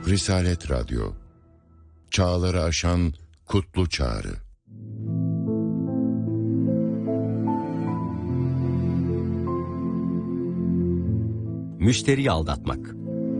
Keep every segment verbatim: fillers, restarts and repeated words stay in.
Risalet Radyo, çağları aşan kutlu çağrı. Müşteriyi aldatmak.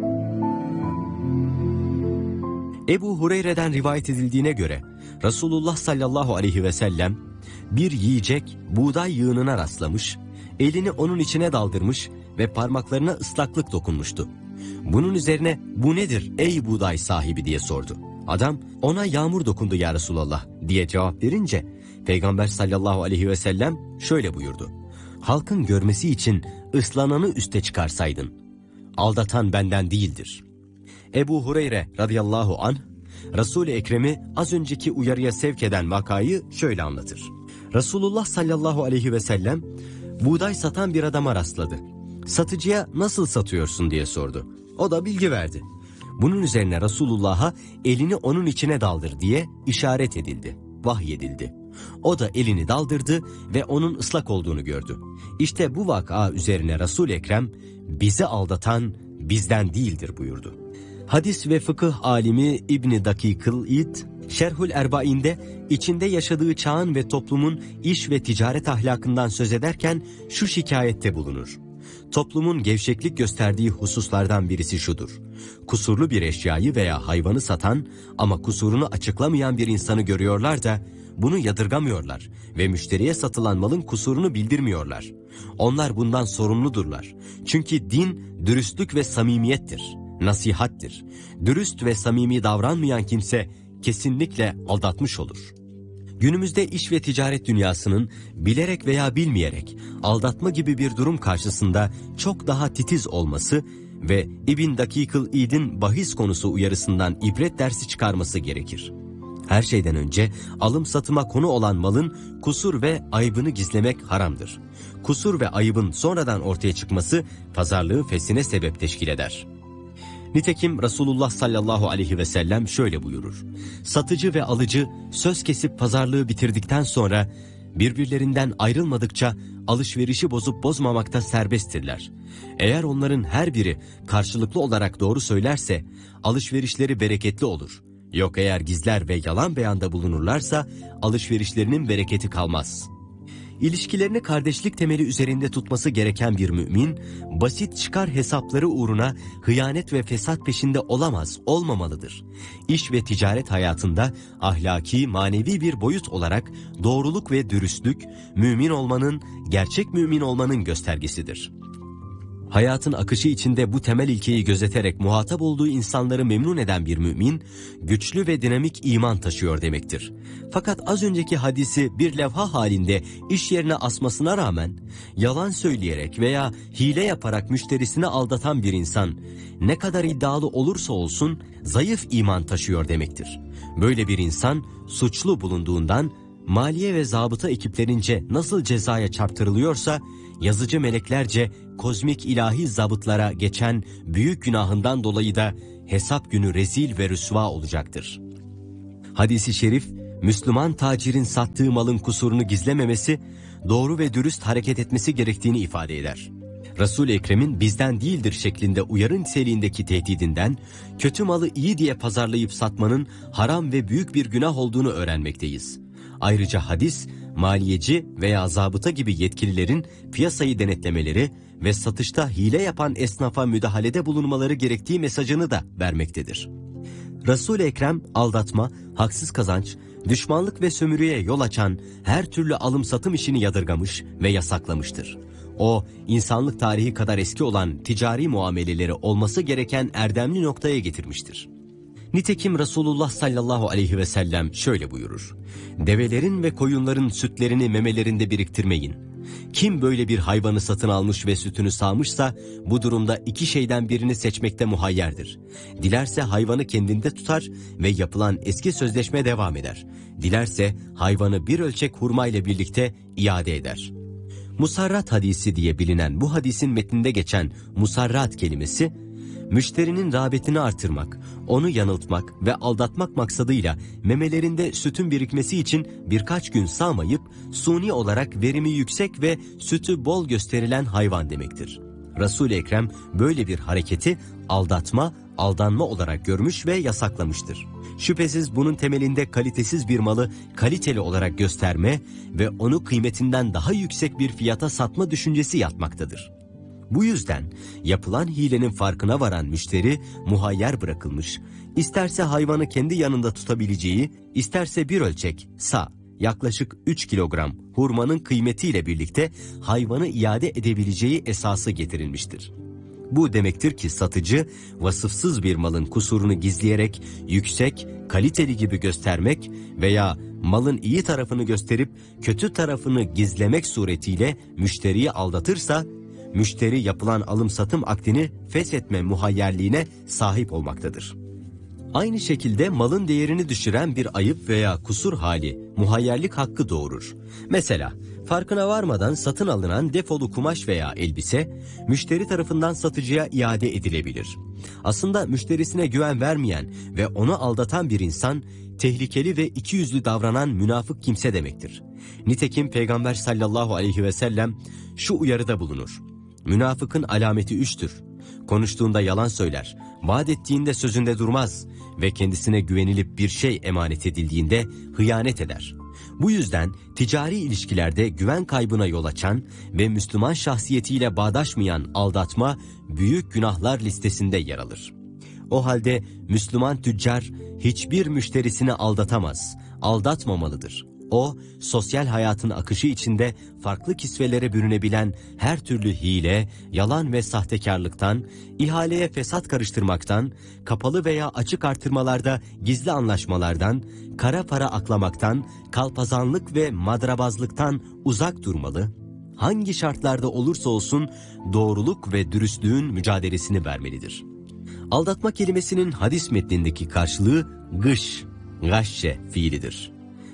Ebu Hureyre'den rivayet edildiğine göre Resulullah sallallahu aleyhi ve sellem bir yiyecek buğday yığınına rastlamış, elini onun içine daldırmış ve parmaklarına ıslaklık dokunmuştu. Bunun üzerine "Bu nedir ey buğday sahibi?" diye sordu. Adam "Ona yağmur dokundu ya Resulallah" diye cevap verince Peygamber sallallahu aleyhi ve sellem şöyle buyurdu: "Halkın görmesi için ıslananı üste çıkarsaydın. Aldatan benden değildir." Ebu Hureyre radıyallahu anh, Resul-i Ekrem'i az önceki uyarıya sevk eden vakayı şöyle anlatır. Resulullah sallallahu aleyhi ve sellem buğday satan bir adama rastladı. Satıcıya "Nasıl satıyorsun?" diye sordu. O da bilgi verdi. Bunun üzerine Resulullah'a elini onun içine daldır diye işaret edildi, vahyedildi. O da elini daldırdı ve onun ıslak olduğunu gördü. İşte bu vaka üzerine Resul-i Ekrem "Bizi aldatan bizden değildir" buyurdu. Hadis ve fıkıh alimi İbn-i Dakikıl İd, Şerhül Erbain'de içinde yaşadığı çağın ve toplumun iş ve ticaret ahlakından söz ederken şu şikayette bulunur. Toplumun gevşeklik gösterdiği hususlardan birisi şudur: kusurlu bir eşyayı veya hayvanı satan ama kusurunu açıklamayan bir insanı görüyorlar da bunu yadırgamıyorlar ve müşteriye satılan malın kusurunu bildirmiyorlar. Onlar bundan sorumludurlar. Çünkü din dürüstlük ve samimiyettir, nasihattir. Dürüst ve samimi davranmayan kimse kesinlikle aldatmış olur. Günümüzde iş ve ticaret dünyasının bilerek veya bilmeyerek aldatma gibi bir durum karşısında çok daha titiz olması ve İbn Dakikıl İd'in bahis konusu uyarısından ibret dersi çıkarması gerekir. Her şeyden önce alım satıma konu olan malın kusur ve ayıbını gizlemek haramdır. Kusur ve ayıbın sonradan ortaya çıkması pazarlığın fesine sebep teşkil eder. Nitekim Resulullah sallallahu aleyhi ve sellem şöyle buyurur: "Satıcı ve alıcı söz kesip pazarlığı bitirdikten sonra birbirlerinden ayrılmadıkça alışverişi bozup bozmamakta serbesttirler. Eğer onların her biri karşılıklı olarak doğru söylerse alışverişleri bereketli olur. Yok eğer gizler ve yalan beyanda bulunurlarsa alışverişlerinin bereketi kalmaz." İlişkilerini kardeşlik temeli üzerinde tutması gereken bir mümin, basit çıkar hesapları uğruna hıyanet ve fesat peşinde olamaz, olmamalıdır. İş ve ticaret hayatında ahlaki, manevi bir boyut olarak doğruluk ve dürüstlük, mümin olmanın, gerçek mümin olmanın göstergesidir. Hayatın akışı içinde bu temel ilkeyi gözeterek muhatap olduğu insanları memnun eden bir mümin, güçlü ve dinamik iman taşıyor demektir. Fakat az önceki hadisi bir levha halinde iş yerine asmasına rağmen, yalan söyleyerek veya hile yaparak müşterisini aldatan bir insan, ne kadar iddialı olursa olsun zayıf iman taşıyor demektir. Böyle bir insan suçlu bulunduğundan, maliye ve zabıta ekiplerince nasıl cezaya çarptırılıyorsa, yazıcı meleklerce kozmik ilahi zabıtlara geçen büyük günahından dolayı da hesap günü rezil ve rüsva olacaktır. Hadis-i şerif, Müslüman tacirin sattığı malın kusurunu gizlememesi, doğru ve dürüst hareket etmesi gerektiğini ifade eder. Resul-i Ekrem'in bizden değildir şeklinde uyarı niteliğindeki tehdidinden, kötü malı iyi diye pazarlayıp satmanın haram ve büyük bir günah olduğunu öğrenmekteyiz. Ayrıca hadis, maliyeci veya zabıta gibi yetkililerin piyasayı denetlemeleri ve satışta hile yapan esnafa müdahalede bulunmaları gerektiği mesajını da vermektedir. Resul-i Ekrem aldatma, haksız kazanç, düşmanlık ve sömürüye yol açan her türlü alım satım işini yadırgamış ve yasaklamıştır. O, insanlık tarihi kadar eski olan ticari muameleleri olması gereken erdemli noktaya getirmiştir. Nitekim Resulullah sallallahu aleyhi ve sellem şöyle buyurur: "Develerin ve koyunların sütlerini memelerinde biriktirmeyin. Kim böyle bir hayvanı satın almış ve sütünü sağmışsa bu durumda iki şeyden birini seçmekte muhayyerdir. Dilerse hayvanı kendinde tutar ve yapılan eski sözleşme devam eder. Dilerse hayvanı bir ölçek hurma ile birlikte iade eder." Musarrat hadisi diye bilinen bu hadisin metninde geçen musarrat kelimesi, müşterinin rağbetini artırmak, onu yanıltmak ve aldatmak maksadıyla memelerinde sütün birikmesi için birkaç gün sağmayıp suni olarak verimi yüksek ve sütü bol gösterilen hayvan demektir. Resul-i Ekrem böyle bir hareketi aldatma, aldanma olarak görmüş ve yasaklamıştır. Şüphesiz bunun temelinde kalitesiz bir malı kaliteli olarak gösterme ve onu kıymetinden daha yüksek bir fiyata satma düşüncesi yatmaktadır. Bu yüzden yapılan hilenin farkına varan müşteri muhayyer bırakılmış, isterse hayvanı kendi yanında tutabileceği, isterse bir ölçek sa, yaklaşık üç kilogram hurmanın kıymetiyle birlikte hayvanı iade edebileceği esası getirilmiştir. Bu demektir ki satıcı vasıfsız bir malın kusurunu gizleyerek yüksek, kaliteli gibi göstermek veya malın iyi tarafını gösterip kötü tarafını gizlemek suretiyle müşteriyi aldatırsa, müşteri yapılan alım-satım akdini feshetme muhayyerliğine sahip olmaktadır. Aynı şekilde malın değerini düşüren bir ayıp veya kusur hali muhayyerlik hakkı doğurur. Mesela farkına varmadan satın alınan defolu kumaş veya elbise müşteri tarafından satıcıya iade edilebilir. Aslında müşterisine güven vermeyen ve onu aldatan bir insan tehlikeli ve ikiyüzlü davranan münafık kimse demektir. Nitekim Peygamber sallallahu aleyhi ve sellem şu uyarıda bulunur. Münafıkın alameti üçtür. Konuştuğunda yalan söyler, vaat ettiğinde sözünde durmaz ve kendisine güvenilip bir şey emanet edildiğinde hıyanet eder. Bu yüzden ticari ilişkilerde güven kaybına yol açan ve Müslüman şahsiyetiyle bağdaşmayan aldatma büyük günahlar listesinde yer alır. O halde Müslüman tüccar hiçbir müşterisini aldatamaz, aldatmamalıdır. O, sosyal hayatın akışı içinde farklı kisvelere bürünebilen her türlü hile, yalan ve sahtekarlıktan, ihaleye fesat karıştırmaktan, kapalı veya açık artırmalarda gizli anlaşmalardan, kara para aklamaktan, kalpazanlık ve madrabazlıktan uzak durmalı, hangi şartlarda olursa olsun doğruluk ve dürüstlüğün mücadelesini vermelidir. Aldatma kelimesinin hadis metnindeki karşılığı gış, gashşe fiilidir.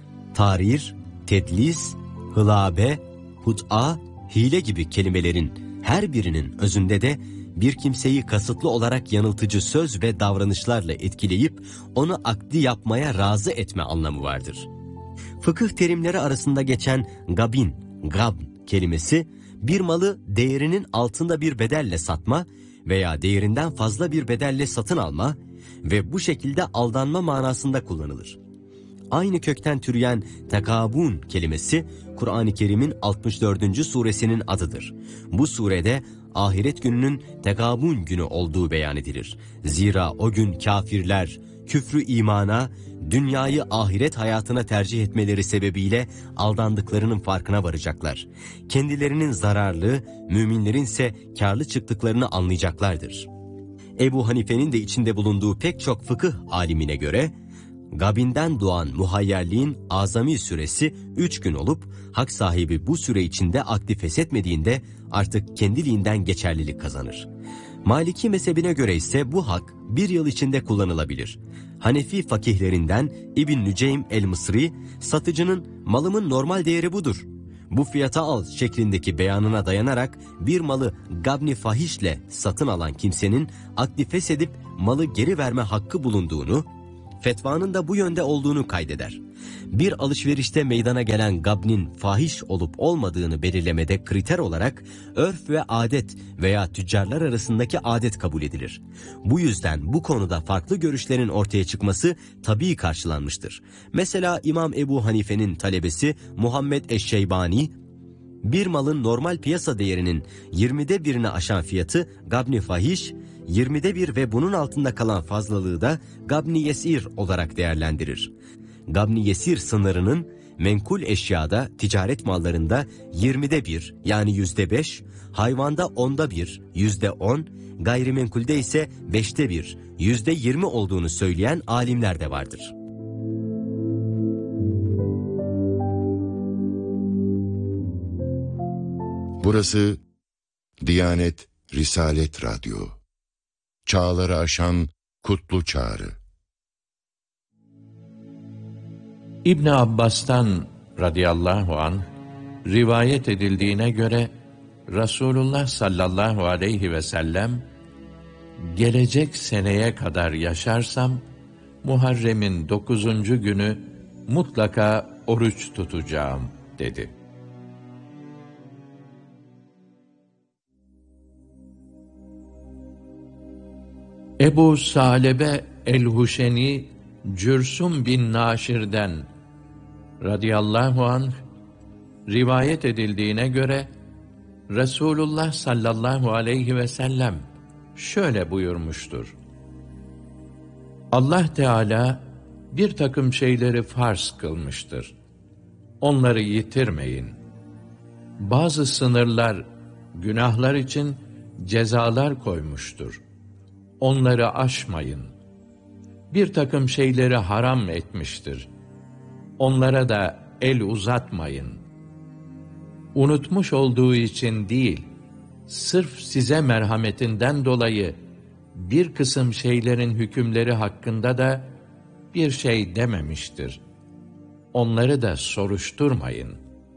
Tarir, tedlis, hılabe, hut'a, hile gibi kelimelerin her birinin özünde de bir kimseyi kasıtlı olarak yanıltıcı söz ve davranışlarla etkileyip onu akdi yapmaya razı etme anlamı vardır. Fıkıh terimleri arasında geçen gabin, gabn kelimesi bir malı değerinin altında bir bedelle satma veya değerinden fazla bir bedelle satın alma ve bu şekilde aldanma manasında kullanılır. Aynı kökten türeyen tekabun kelimesi Kur'an-ı Kerim'in altmış dördüncü suresinin adıdır. Bu surede ahiret gününün tekabun günü olduğu beyan edilir. Zira o gün kafirler küfrü imana, dünyayı ahiret hayatına tercih etmeleri sebebiyle aldandıklarının farkına varacaklar. Kendilerinin zararlı, müminlerin ise karlı çıktıklarını anlayacaklardır. Ebu Hanife'nin de içinde bulunduğu pek çok fıkıh alimine göre, gabinden doğan muhayyerliğin azami süresi üç gün olup, hak sahibi bu süre içinde akdi feshetmediğinde artık kendiliğinden geçerlilik kazanır. Maliki mezhebine göre ise bu hak bir yıl içinde kullanılabilir. Hanefi fakihlerinden İbn Nüceym el-Mısri, satıcının malımın normal değeri budur, bu fiyata al şeklindeki beyanına dayanarak bir malı gabni fahişle satın alan kimsenin akdi feshedip malı geri verme hakkı bulunduğunu, fetvanın da bu yönde olduğunu kaydeder. Bir alışverişte meydana gelen gabnin fahiş olup olmadığını belirlemede kriter olarak örf ve adet veya tüccarlar arasındaki adet kabul edilir. Bu yüzden bu konuda farklı görüşlerin ortaya çıkması tabii karşılanmıştır. Mesela İmam Ebu Hanife'nin talebesi Muhammed Eşşeybani, bir malın normal piyasa değerinin yirmide birini aşan fiyatı gabni fahiş, yirmide bir ve bunun altında kalan fazlalığı da gabni yesir olarak değerlendirir. Gabni yesir sınırının menkul eşyada, ticaret mallarında yirmide bir yani yüzde beş, hayvanda onda bir, yüzde on, gayrimenkulde ise beşte bir, yüzde yirmi olduğunu söyleyen alimler de vardır. Burası Diyanet Risalet Radyo. Çağları aşan kutlu çağrı. İbn Abbas'tan radıyallahu anh rivayet edildiğine göre Resulullah sallallahu aleyhi ve sellem, gelecek seneye kadar yaşarsam Muharrem'in dokuzuncu günü mutlaka oruç tutacağım dedi. Ebu Salebe el-Huşeni Cürsum bin Naşir'den radıyallahu anh rivayet edildiğine göre Resulullah sallallahu aleyhi ve sellem şöyle buyurmuştur: Allah Teala bir takım şeyleri farz kılmıştır. Onları yitirmeyin. Bazı sınırlar, günahlar için cezalar koymuştur. Onları aşmayın. Bir takım şeyleri haram etmiştir. Onlara da el uzatmayın. Unutmuş olduğu için değil, sırf size merhametinden dolayı bir kısım şeylerin hükümleri hakkında da bir şey dememiştir. Onları da soruşturmayın.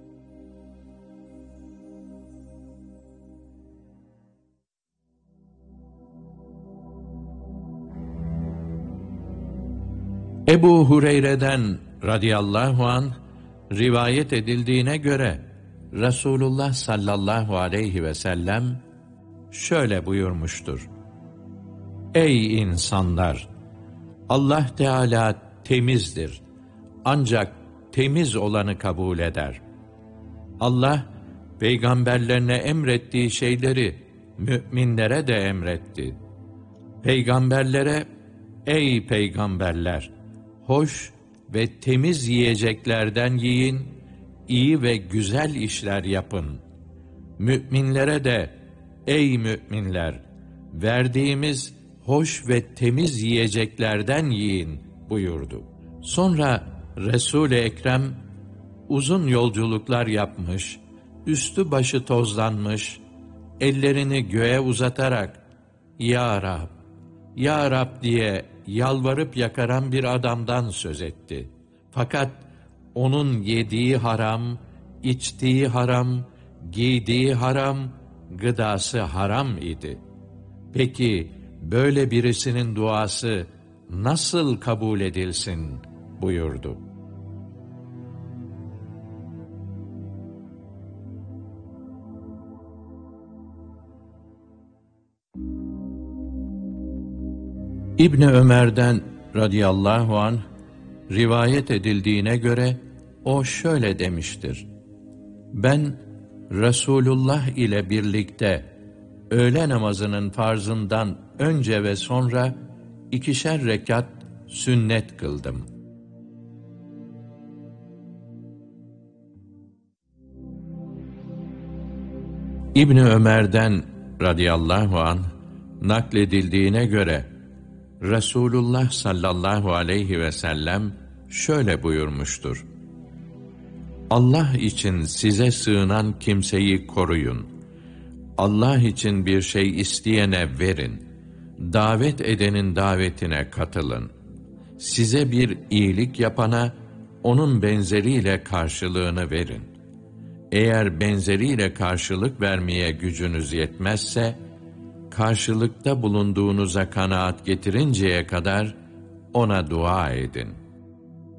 Ebu Hureyre'den radıyallahu anh rivayet edildiğine göre Resulullah sallallahu aleyhi ve sellem şöyle buyurmuştur: Ey insanlar! Allah Teala temizdir. Ancak temiz olanı kabul eder. Allah, peygamberlerine emrettiği şeyleri müminlere de emretti. Peygamberlere, ey peygamberler! Hoş ve temiz yiyeceklerden yiyin, iyi ve güzel işler yapın. Müminlere de, ey müminler! Verdiğimiz hoş ve temiz yiyeceklerden yiyin buyurdu. Sonra Resul-i Ekrem uzun yolculuklar yapmış, üstü başı tozlanmış, ellerini göğe uzatarak Ya Rab, Ya Rab diye yalvarıp yakaran bir adamdan söz etti. Fakat onun yediği haram, içtiği haram, giydiği haram, gıdası haram idi. Peki böyle birisinin duası nasıl kabul edilsin buyurdu. İbni Ömer'den radıyallahu anh rivayet edildiğine göre o şöyle demiştir: Ben Resulullah ile birlikte öğle namazının farzından önce ve sonra ikişer rekat sünnet kıldım. İbni Ömer'den radıyallahu anh nakledildiğine göre Resulullah sallallahu aleyhi ve sellem şöyle buyurmuştur: Allah için size sığınan kimseyi koruyun. Allah için bir şey isteyene verin. Davet edenin davetine katılın. Size bir iyilik yapana onun benzeriyle karşılığını verin. Eğer benzeriyle karşılık vermeye gücünüz yetmezse, karşılıkta bulunduğunuza kanaat getirinceye kadar ona dua edin.